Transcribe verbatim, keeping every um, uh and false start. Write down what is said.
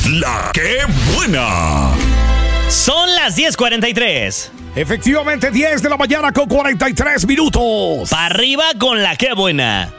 La que buena. Son las diez cuarenta y tres. Efectivamente, diez de la mañana con cuarenta y tres minutos. Pa' arriba con la que buena.